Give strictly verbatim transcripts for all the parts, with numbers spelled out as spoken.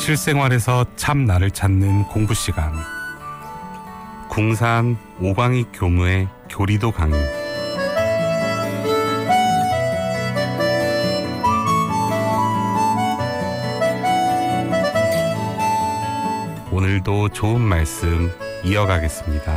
실생활에서 참 나를 찾는 공부 시간. 궁산 오방익 교무의 교리도 강의. 오늘도 좋은 말씀 이어가겠습니다.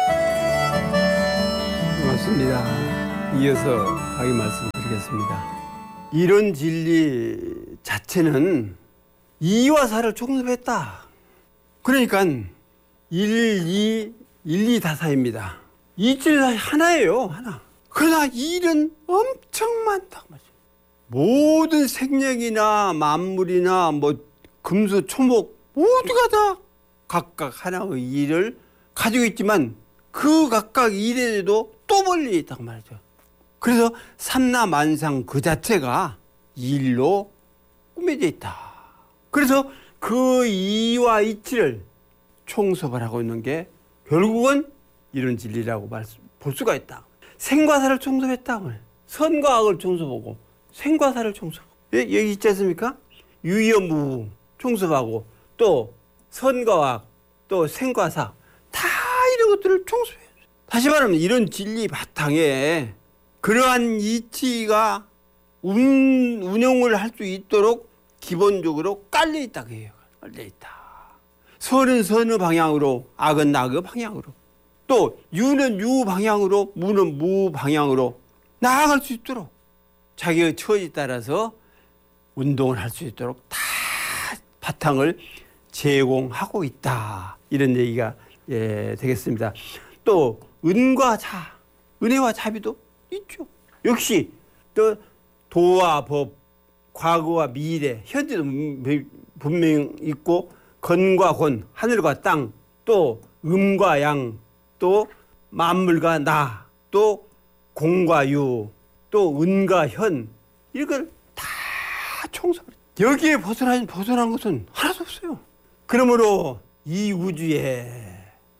고맙습니다. 이어서 강의 말씀 드리겠습니다. 이런 진리 자체는 이와 사를 총섭했다. 그러니까 일, 이, 일, 이 다사입니다. 이질 하나예요, 하나. 그러나 일은 엄청 많다고 말이죠. 모든 생명이나 만물이나 뭐 금수, 초목 모두가 다 각각 하나의 일을 가지고 있지만 그 각각 일에도 또 멀리 있다고 말이죠. 그래서 삼라만상 그 자체가 일로 꾸며져 있다. 그래서 그 이와 이치를 총섭을 하고 있는 게 결국은 이런 진리라고 볼 수가 있다. 생과 사를 총섭했다. 선과 악을 총섭하고 생과 사를 총섭하고 여기 있지 않습니까? 유의어무 총섭하고 또 선과 악, 또 생과 사 다 이런 것들을 총섭해요. 다시 말하면 이런 진리 바탕에 그러한 이치가 운, 운영을 할 수 있도록 기본적으로 깔려 있다고 해요. 깔려 있다. 선은 선의 방향으로, 악은 악의 방향으로, 또 유는 유 방향으로, 무는 무 방향으로 나아갈 수 있도록 자기의 처지에 따라서 운동을 할 수 있도록 다 바탕을 제공하고 있다. 이런 얘기가 예, 되겠습니다. 또 은과 자, 은혜와 자비도 있죠. 역시 또 도와 법, 과거와 미래, 현재도 분명히 있고 건과 권, 하늘과 땅, 또 음과 양, 또 만물과 나, 또 공과 유, 또 은과 현, 이걸 다 총섭을 해요. 여기에 벗어난, 벗어난 것은 하나도 없어요. 그러므로 이 우주에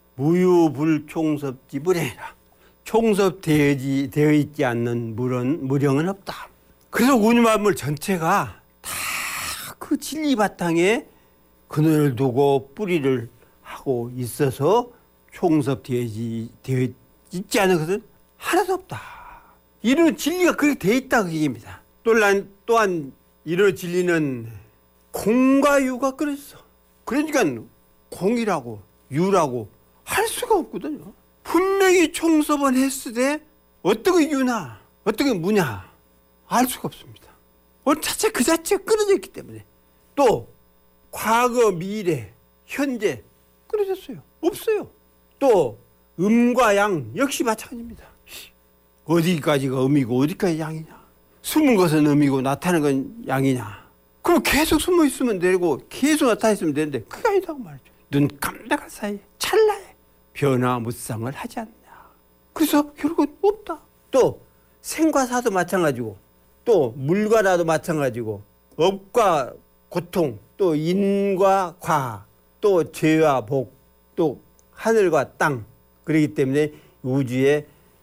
무유불총섭지 무례라. 총섭되어 있지 않는 물은, 무령은 없다. 그래서 우주 만물 전체가 다 그 진리 바탕에 근원을 두고 뿌리를 하고 있어서 총섭되어 있지 않은 것은 하나도 없다. 이런 진리가 그렇게 되어 있다 그 얘기입니다. 또한, 또한 이런 진리는 공과 유가 끓였어. 그러니까 공이라고 유라고 할 수가 없거든요. 분명히 총섭은 했을 때 어떻게 유나 어떻게 무냐 알 수가 없습니다. 어, 자체 그 자체가 끊어져 있기 때문에. 또 과거, 미래, 현재 끊어졌어요. 없어요. 또 음과 양 역시 마찬가지입니다. 어디까지가 음이고 어디까지 양이냐. 숨은 것은 음이고 나타나는 건 양이냐. 그럼 계속 숨어 있으면 되고 계속 나타나 있으면 되는데 그게 아니다고 말이죠. 눈 깜짝할 사이에 찰나에 변화무쌍을 하지 않냐. 그래서 결국은 없다. 또 생과 사도 마찬가지고 또 물과 나도 마찬가지고 업과 고통, 또 인과 과, 또 죄와 복, 또 하늘과 땅. 그렇기 때문에 우주에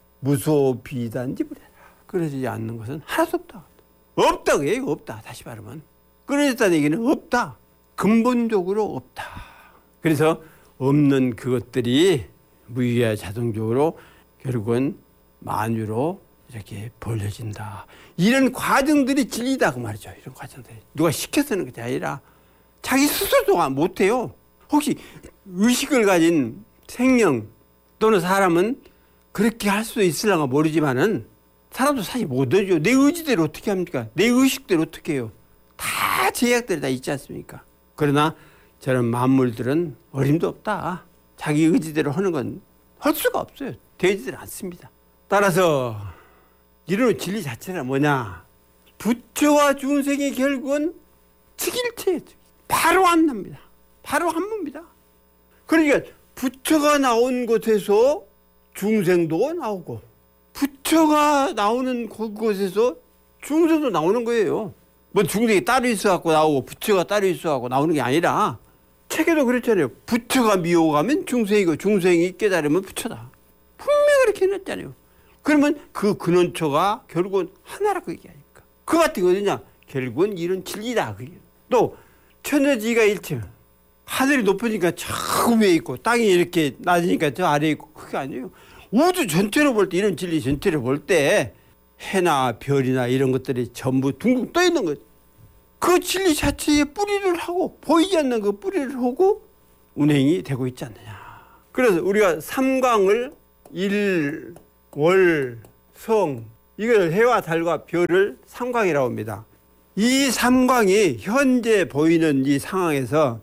무소비단지 무례라. 끊어지지 않는 것은 하나도 없다. 없다고 해요. 없다. 다시 말하면 끊어졌다는 얘기는 없다. 근본적으로 없다. 그래서 없는 그것들이 무의야 자동적으로 결국은 만유로 이렇게 벌려진다. 이런 과정들이 진리다 그 말이죠. 이런 과정들이 누가 시켜서는 것이 아니라 자기 스스로도 못해요. 혹시 의식을 가진 생명 또는 사람은 그렇게 할 수 있을랑가 모르지만은 사람도 사실 못하죠. 내 의지대로 어떻게 합니까? 내 의식대로 어떻게 해요? 다 제약들이 다 있지 않습니까? 그러나 저런 만물들은 어림도 없다. 자기 의지대로 하는 건 할 수가 없어요. 되지들 않습니다. 따라서 이런 진리 자체가 뭐냐? 부처와 중생의 결국은 즉일체, 바로 안 납니다. 바로 한 봅니다. 그러니까 부처가 나온 곳에서 중생도 나오고 부처가 나오는 곳에서 중생도 나오는 거예요. 뭐 중생이 따로 있어갖고 나오고 부처가 따로 있어갖고 나오는 게 아니라 책에도 그랬잖아요. 부처가 미혹하면 중생이고 중생이 깨달으면 부처다. 분명히 그렇게 해놨잖아요. 그러면 그 근원초가 결국은 하나라고 얘기하니까. 그 같은 거 어디냐? 결국은 이런 진리다. 또 천여지가 일체. 하늘이 높으니까 저 위에 있고 땅이 이렇게 낮으니까 저 아래에 있고 그게 아니에요. 우주 전체로 볼 때 이런 진리 전체를 볼 때 해나 별이나 이런 것들이 전부 둥둥 떠 있는 거죠. 그 진리 자체에 뿌리를 하고 보이지 않는 그 뿌리를 하고 운행이 되고 있지 않느냐. 그래서 우리가 삼광을 일, 월, 성 이걸 해와 달과 별을 삼광이라고 합니다. 이 삼광이 현재 보이는 이 상황에서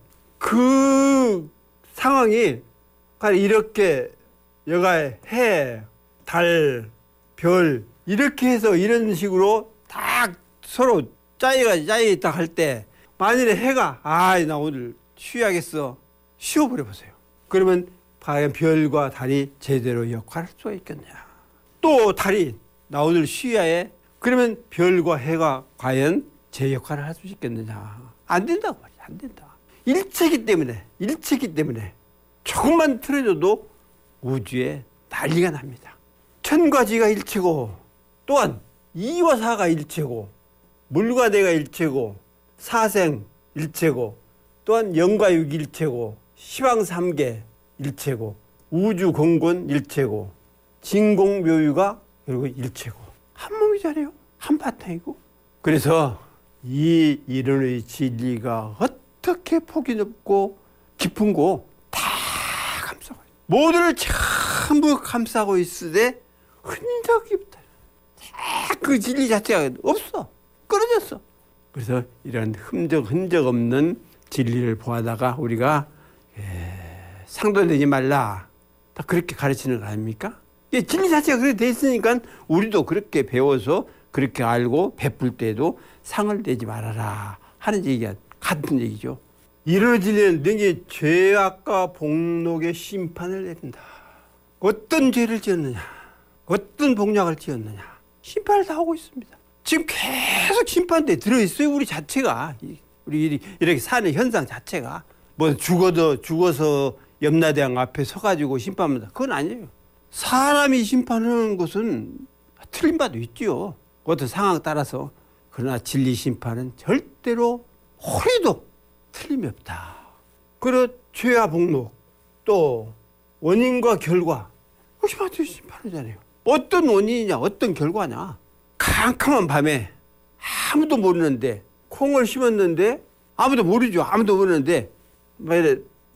그 상황이 이렇게 여가에 해, 달, 별 이렇게 해서 이런 식으로 딱 서로 짜여가 짜여 있다 할 때 만일에 해가 아 나 오늘 쉬어야겠어 쉬어버려 보세요. 그러면 과연 별과 달이 제대로 역할할 수가 있겠냐. 또 달이 나 오늘 쉬어야 해. 그러면 별과 해가 과연 제 역할을 할 수 있겠느냐. 안 된다고 말이야. 안 된다. 일체이기 때문에 일체이기 때문에 조금만 틀어져도 우주에 난리가 납니다. 천과 지가 일체고 또한 이와 사가 일체고 물과 대가 일체고 사생 일체고 또한 영과 육이 일체고 시황삼계 일체고 우주 공권 일체고 진공묘유가 그리고 일체고 한 몸이잖아요. 한 바탕이고. 그래서 이 이론의 진리가 어떻게 폭이 넓고 깊은고 다 감싸고 모두를 전부 감싸고 있으되 흔적이 없다. 그 진리 자체가 없어. 끊어졌어. 그래서 이런 흔적 흔적 없는 진리를 보아다가 우리가 에, 상도되지 말라. 다 그렇게 가르치는 거 아닙니까? 진리 자체가 그렇게 돼 있으니까 우리도 그렇게 배워서 그렇게 알고 베풀 때도 상을 내지 말아라 하는 얘기가 같은 얘기죠. 이런 진리는 능히 죄악과 복록의 심판을 내린다. 어떤 죄를 지었느냐, 어떤 복락을 지었느냐 심판을 다 하고 있습니다. 지금 계속 심판대에 들어있어요. 우리 자체가 우리 이렇게 사는 현상 자체가 뭐 죽어도 죽어서 염라대왕 앞에 서가지고 심판합니다. 그건 아니에요. 사람이 심판하는 것은 틀린 바도 있지요. 어떤 상황 따라서. 그러나 진리 심판은 절대로 허리도 틀림이 없다. 그리고 죄와 복록 또 원인과 결과 그것이 맞춰 심판하잖아요. 어떤 원인이냐 어떤 결과냐. 캄캄한 밤에 아무도 모르는데 콩을 심었는데 아무도 모르죠. 아무도 모르는데 만약에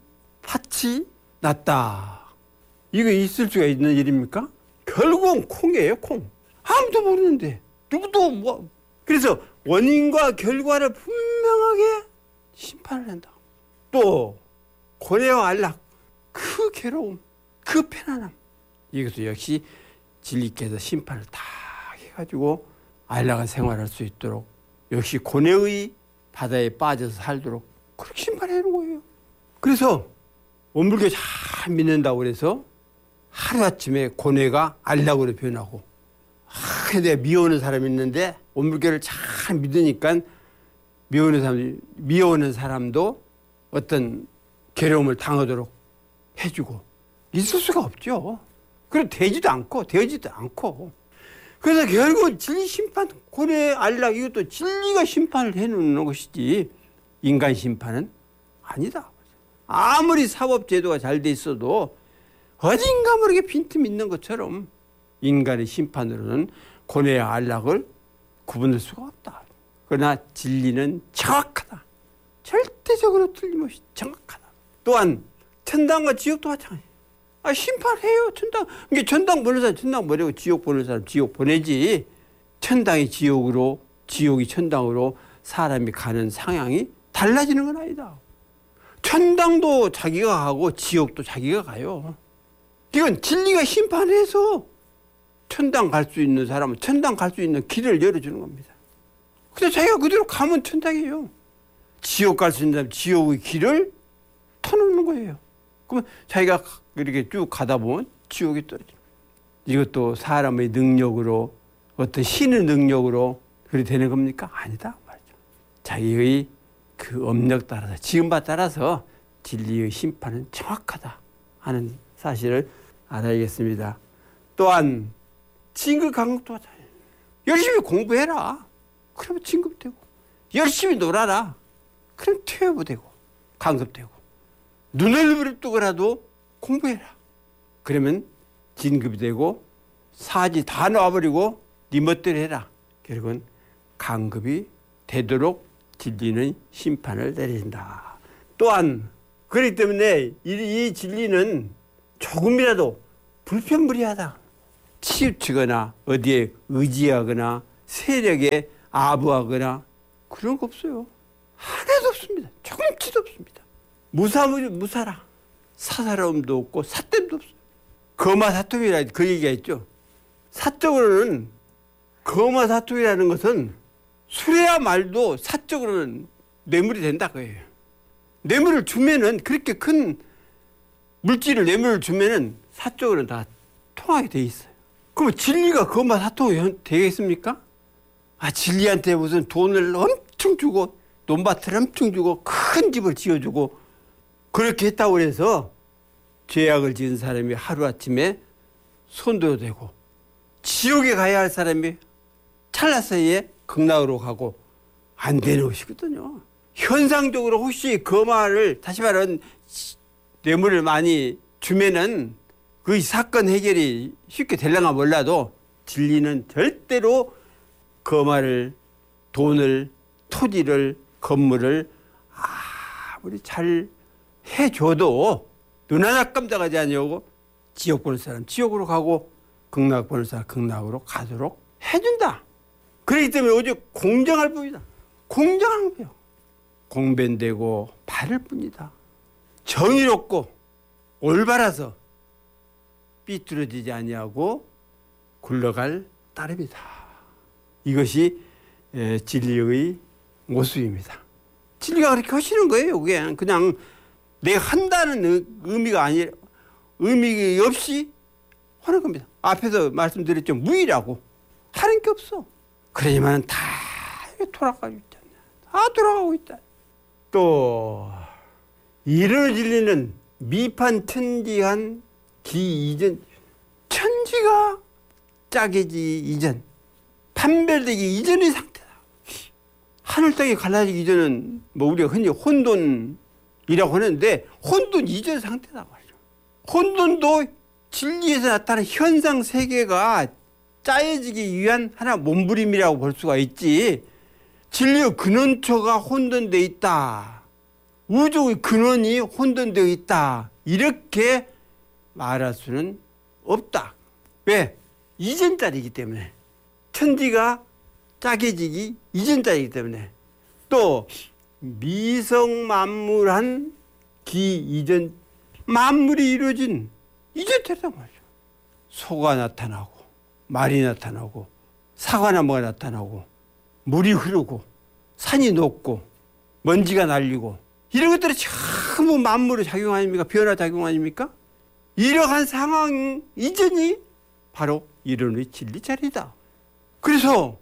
팥이 났다. 이거 있을 수가 있는 일입니까? 결국은 콩이에요. 콩. 아무도 모르는데 누구도 뭐. 그래서 원인과 결과를 분명하게 심판을 한다. 또 고뇌와 안락 그 괴로움 그 편안함 이것도 역시 진리께서 심판을 다 해가지고 안락한 생활할 수 있도록 역시 고뇌의 바다에 빠져서 살도록 그렇게 심판해 놓은 거예요. 그래서 원불교 잘 믿는다고 그래서 하루아침에 고뇌가 안락으로 변하고 아, 내가 미워하는 사람이 있는데 원불교를 잘 믿으니까 미워하는 사람, 미워하는 사람도 어떤 괴로움을 당하도록 해주고 있을 수가 없죠. 그리고 되지도 않고 되지도 않고 그래서 결국은 진리 심판, 고뇌, 안락 이것도 진리가 심판을 해놓는 것이지 인간 심판은 아니다. 아무리 사법제도가 잘 돼 있어도 어딘가 모르게 빈틈이 있는 것처럼 인간의 심판으로는 고뇌와 안락을 구분할 수가 없다. 그러나 진리는 정확하다. 절대적으로 틀림없이 정확하다. 또한 천당과 지옥도 마찬가지예요. 아, 심판해요. 천당. 그러니까 천당 보낼 사람 천당 보내고 지옥 보낼 사람 지옥 보내지. 천당이 지옥으로 지옥이 천당으로 사람이 가는 상향이 달라지는 건 아니다. 천당도 자기가 가고 지옥도 자기가 가요. 이건 진리가 심판해서 천당 갈 수 있는 사람은 천당 갈 수 있는 길을 열어주는 겁니다. 근데 자기가 그대로 가면 천당이에요. 지옥 갈 수 있는 사람 지옥의 길을 터놓는 거예요. 그러면 자기가 이렇게 쭉 가다 보면 지옥에 떨어지는 거예요. 이것도 사람의 능력으로 어떤 신의 능력으로 그렇게 되는 겁니까? 아니다 말이죠. 자기의 그 업력 따라서 지음바 따라서 진리의 심판은 정확하다 하는 사실을 알아야겠습니다. 또한 진급 강국도 하잖아요. 열심히 공부해라. 그러면 진급되고 열심히 놀아라. 그럼 퇴보되고 강습되고 눈을 뜨고라도 공부해라. 그러면 진급이 되고 사지 다 놔버리고 네 멋대로 해라. 결국은 강급이 되도록 진리는 심판을 내린다. 또한 그렇기 때문에 이, 이 진리는 조금이라도 불편불리하다. 치우치거나 어디에 의지하거나 세력에 아부하거나 그런 거 없어요. 하나도 없습니다. 조금치도 없습니다. 무사, 무사라. 사사로움도 없고 사땜도 없어요. 거마사통이라 그 얘기가 있죠. 사적으로는 거마사통이라는 것은 술해야 말도 사적으로는 뇌물이 된다 그거예요. 뇌물을 주면은 그렇게 큰 물질을 뇌물을 주면은 사적으로는 다 통하게 돼 있어요. 그럼 진리가 거마사통이 되겠습니까? 아, 진리한테 무슨 돈을 엄청 주고 논밭을 엄청 주고 큰 집을 지어주고 그렇게 했다고 해서 죄악을 지은 사람이 하루아침에 손도 되고 지옥에 가야 할 사람이 찰나사이에 극락으로 가고 안 되는 것이거든요. 현상적으로 혹시 거마를 다시 말하면 뇌물을 많이 주면은 그 사건 해결이 쉽게 될랑가 몰라도 진리는 절대로 거마를 돈을 토지를 건물을 아무리 잘 해줘도 눈 하나 깜짝하지 아니하고 지옥 보는 사람 지옥으로 가고 극락 보는 사람 극락으로 가도록 해준다. 그렇기 때문에 오직 공정할 뿐이다. 공정한 거요. 공변되고 바를 뿐이다. 정의롭고 올바라서 삐뚤어지지 아니하고 굴러갈 따름이다. 이것이 진리의 모습입니다. 진리가 그렇게 하시는 거예요. 그냥 그냥 내가 한다는 의미가 아니 의미 없이 하는 겁니다. 앞에서 말씀드렸죠. 무의라고 하는 게 없어. 그러지만 다 돌아가고 있잖아. 다 돌아가고 있다. 또 이런 진리는 미판천지한 기 이전 천지가 짜게지 이전 판별되기 이전의 상태다. 하늘 땅이 갈라지기 이전은 뭐 우리가 흔히 혼돈이라고 하는데 혼돈 이전 상태다 말이죠. 혼돈도 진리에서 나타나는 현상 세계가 짜여지기 위한 하나 몸부림이라고 볼 수가 있지. 진리의 근원처가 혼돈되어 있다. 우주의 근원이 혼돈되어 있다. 이렇게 말할 수는 없다. 왜? 이전짜리이기 때문에. 천지가 짜게지기 이전짜리이기 때문에. 또 미성만물한 기이전 만물이 이루어진 이전처리란 말이죠. 소가 나타나고 말이 나타나고 사과나무가 나타나고 물이 흐르고 산이 녹고 먼지가 날리고 이런 것들이 전부 만물의 작용 아닙니까? 변화 작용 아닙니까? 이러한 상황 이전이 바로 이론의 진리 자리다. 그래서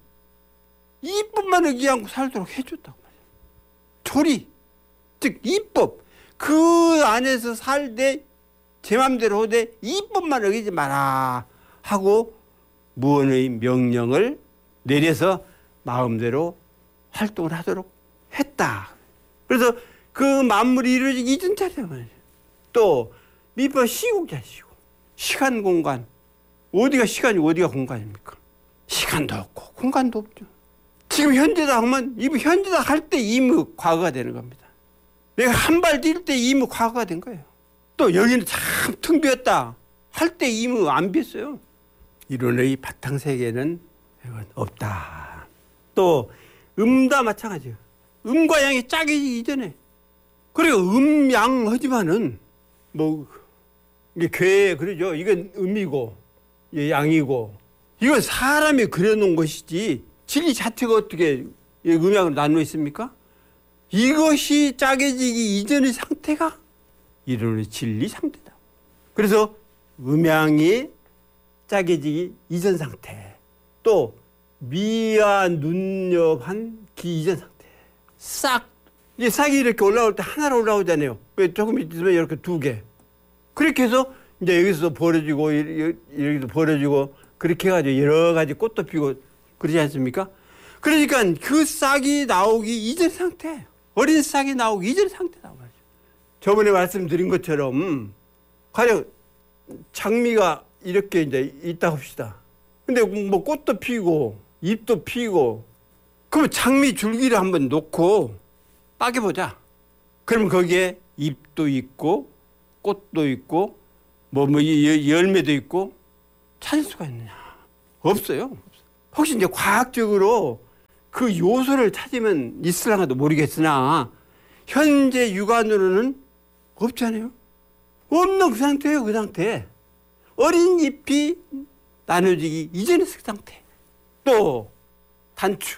이법만 의기하고 살도록 해줬다고 말이야. 조리, 즉 이법. 그 안에서 살되 제 맘대로 하되 이법만 어기지 마라 하고 무언의 명령을 내려서 마음대로 활동을 하도록 했다. 그래서 그 만물이 이루어지기 이전 차례란 말이야. 또 미법 시국자시고 시간 공간 어디가 시간이 어디가 공간입니까? 시간도 없고 공간도 없죠. 지금 현재다 하면 이 현재다 할 때 이미 과거가 되는 겁니다. 내가 한 발 뛸 때 이미 과거가 된 거예요. 또 여기는 참 텅 비었다 할 때 이미 안 비었어요. 이론의 바탕 세계는 없다. 또 음다 마찬가지예요. 음과 양이 짜기지 이전에. 그리고 음양하지만은 뭐 이게 괴 그러죠. 이건 음이고 양이고 이건 사람이 그려놓은 것이지 진리 자체가 어떻게 음양으로 나누어 있습니까? 이것이 짜게지기 이전의 상태가 이론의 진리 상태다. 그래서 음양이 짜게지기 이전 상태, 또 미와 눈엽한 기 이전 상태. 싹 이제 싹이 이렇게 올라올 때 하나로 올라오잖아요. 왜 조금 있으면 이렇게 두 개. 그렇게 해서 이제 여기서 벌어지고 여기서 벌어지고 그렇게 해가지고 여러 가지 꽃도 피고 그러지 않습니까? 그러니까 그 싹이 나오기 이전 상태. 어린 싹이 나오기 이전의 상태다 말이죠. 저번에 말씀드린 것처럼 가령 장미가 이렇게 이제 있다 합시다. 근데 뭐 꽃도 피고 잎도 피고, 그러면 장미 줄기를 한번 놓고 빠개보자. 그러면 거기에 잎도 있고 꽃도 있고 뭐, 뭐 열매도 있고 찾을 수가 있느냐? 없어요. 혹시 이제 과학적으로 그 요소를 찾으면 있을랑도 모르겠으나 현재 육안으로는 없잖아요. 없는 그 상태예요. 그 상태. 어린 잎이 나눠지기 이전의 그 상태. 또 단추,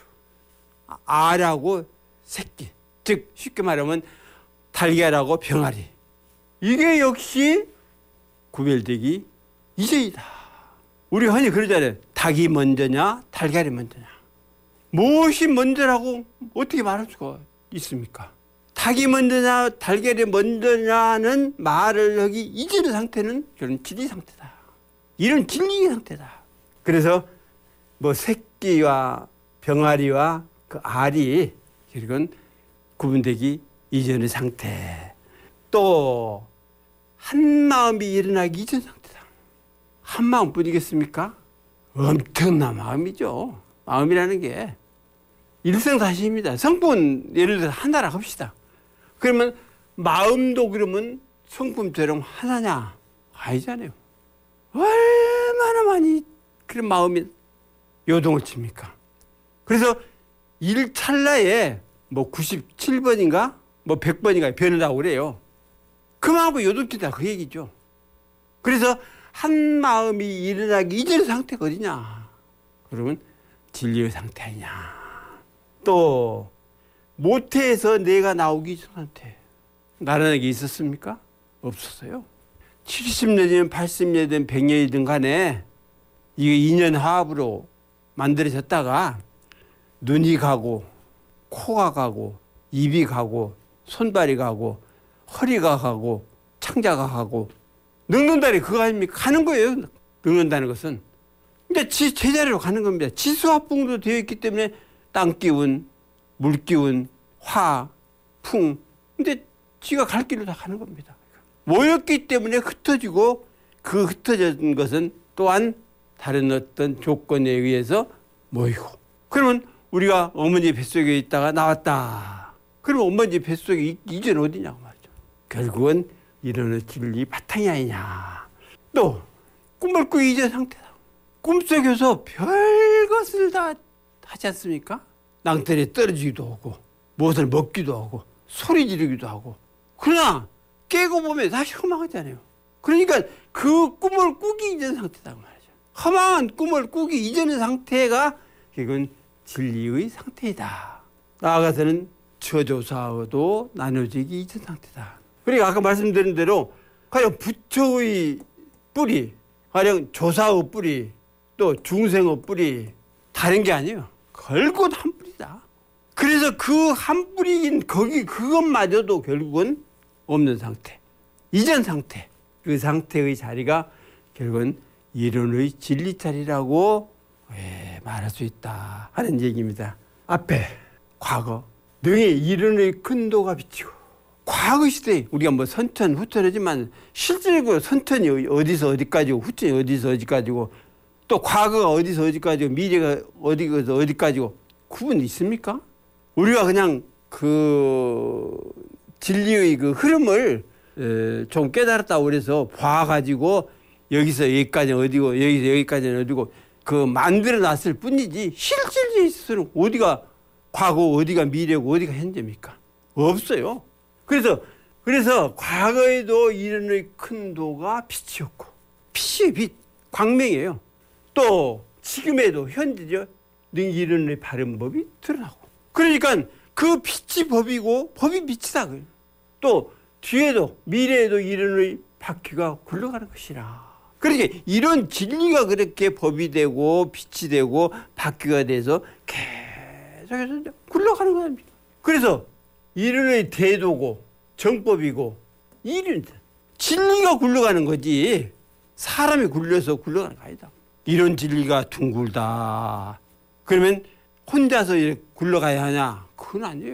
알하고 새끼, 즉 쉽게 말하면 달걀하고 병아리, 이게 역시 구별되기 이전이다. 우리 흔히 그러잖아요. 닭이 먼저냐 달걀이 먼저냐. 무엇이 먼저라고 어떻게 말할 수가 있습니까? 닭이 먼저냐 달걀이 먼저냐는 말을 하기 이전의 상태는 그런 진리 상태다. 이런 진리의 상태다. 그래서 뭐 새끼와 병아리와 그 알이 이건 구분되기 이전의 상태. 또 한마음이 일어나기 이전 상태다. 한마음뿐이겠습니까? 엄청난 마음이죠. 마음이라는 게 일생사실입니다. 성분 예를 들어서 하나라 합시다. 그러면 마음도 그러면 성품처럼 하나냐? 아니잖아요. 얼마나 많이 그런 마음이 요동을 칩니까? 그래서 일 찰나에 뭐 구십칠 번인가 뭐 백 번인가 변한다고 그래요. 그만하고 요동친다 그 얘기죠. 그래서 한 마음이 일어나기 이전의 상태가 어디냐? 그러면 진리의 상태 아니냐? 또 모태에서 내가 나오기 전 상태, 나라는 게 있었습니까? 없었어요. 칠십 년이든 팔십 년이든 백 년이든 간에 이게 인연화합으로 만들어졌다가 눈이 가고 코가 가고 입이 가고 손발이 가고 허리가 가고 창자가 가고 늙는다니 그거 아닙니까? 가는 거예요. 늙는다는 것은. 근데 지 제자리로 가는 겁니다. 지수화풍도 되어 있기 때문에 땅기운, 물기운, 화, 풍. 근데 지가 갈 길로 다 가는 겁니다. 모였기 때문에 흩어지고 그 흩어진 것은 또한 다른 어떤 조건에 의해서 모이고. 그러면 우리가 어머니 뱃속에 있다가 나왔다. 그러면 어머니 뱃속에 이전 어디냐고 말이죠. 결국은 이런 진리 바탕이 아니냐. 또 꿈을 꾸기 이전 상태다. 꿈속에서 별것을 다 하지 않습니까? 낭떠러지에 떨어지기도 하고 무엇을 먹기도 하고 소리 지르기도 하고. 그러나 깨고 보면 다시 허망하잖아요. 그러니까 그 꿈을 꾸기 이전 상태다 말이죠. 허망한 꿈을 꾸기 이전의 상태가 이건 진리의 상태이다. 나아가서는 처조사도 나눠지기 이전 상태다. 그러니까 아까 말씀드린 대로 가령 부처의 뿌리, 가령 조사의 뿌리, 또 중생의 뿌리 다른 게 아니에요. 결국 한 뿌리다. 그래서 그 한 뿌리인 거기 그것마저도 결국은 없는 상태, 이전 상태, 그 상태의 자리가 결국은 이론의 진리 자리라고 예, 말할 수 있다 하는 얘기입니다. 앞에 과거 능히 이론의 근도가 비치고, 과거 시대에 우리가 뭐 선천 후천하지만 실제로 선천이 어디서 어디까지고 후천이 어디서 어디까지고 또 과거가 어디서 어디까지고 미래가 어디서 어디까지고 구분이 있습니까? 우리가 그냥 그 진리의 그 흐름을 좀 깨달았다고 그래서 봐가지고 여기서 여기까지 어디고 여기서 여기까지는 어디고 그 만들어 놨을 뿐이지 실질에 있어서는 어디가 과거 어디가 미래고 어디가 현재입니까? 없어요. 그래서 그래서 과거에도 이론의 큰도가 빛이었고, 빛이 빛, 광명이에요. 또 지금에도 현재죠. 능 이론의 바른 법이 드러나고. 그러니까 그 빛이 법이고 법이 빛이다. 또 뒤에도 미래에도 이론의 바퀴가 굴러가는 것이라. 그러니까 이런 진리가 그렇게 법이 되고 빛이 되고 바퀴가 돼서 계속해서 굴러가는 겁니다. 그래서 이론의 대도고 정법이고 이런 진리가 굴러가는 거지 사람이 굴려서 굴러가는 거 아니다. 이런 진리가 둥글다. 그러면 혼자서 이렇게 굴러가야 하냐? 그건 아니에요.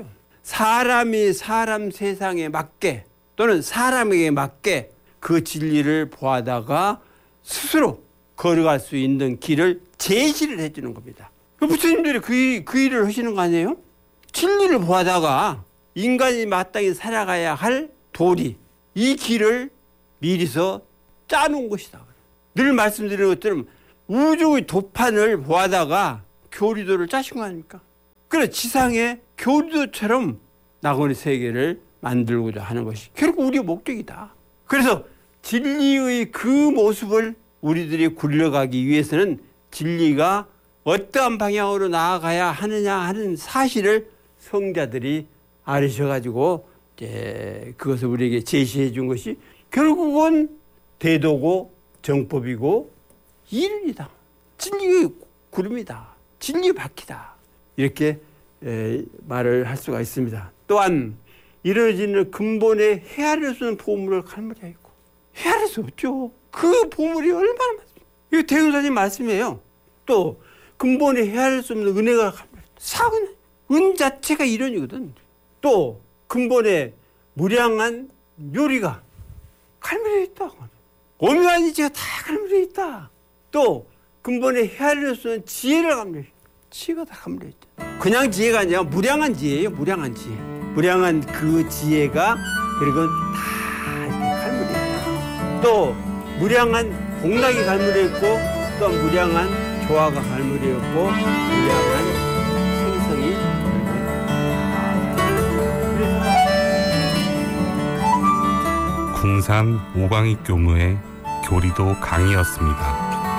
사람이 사람 세상에 맞게 또는 사람에게 맞게 그 진리를 보하다가 스스로 걸어갈 수 있는 길을 제시를 해주는 겁니다. 부처님들이 그, 일, 그 일을 하시는 거 아니에요? 진리를 보하다가 인간이 마땅히 살아가야 할 도리, 이 길을 미리서 짜놓은 것이다. 늘 말씀드리는 것처럼 우주의 도판을 보하다가 교리도를 짜신 거 아닙니까? 그래 지상의 교리도처럼 낙원의 세계를 만들고자 하는 것이 결국 우리의 목적이다. 그래서 진리의 그 모습을 우리들이 굴려가기 위해서는 진리가 어떠한 방향으로 나아가야 하느냐 하는 사실을 성자들이 알으셔가지고 이제 그것을 우리에게 제시해 준 것이 결국은 대도고 정법이고 이륜이다. 진리의 구름이다. 진리의 바퀴다. 이렇게 에, 말을 할 수가 있습니다. 또한 이루어지는 근본에 헤아릴 수 없는 보물을 갈무리하 있고 헤아릴 수 없죠. 그 보물이 얼마나 많습니까? 이거 대흥사님 말씀이에요. 또 근본에 헤아릴 수 없는 은혜가 갈무리하 있다. 사은 은 자체가 이론이거든. 또 근본에 무량한 묘리가 갈무리하 있다. 오묘한 이치가 다 갈무리하 있다. 또 근본에 헤아릴 수 없는 지혜를 갈무리하 있다. 지혜가 다 갈무리하 있다. 그냥 지혜가 아니라 무량한 지혜예요. 무량한 지혜. 무량한 그 지혜가 그리고 다 이렇게 갈무리하 있다. 또 무량한 공락이 갈무리하 있고 또 무량한 조화가 갈무리하 있고 무량한 생성이 궁산 오광익 교무의 교리도 강의였습니다.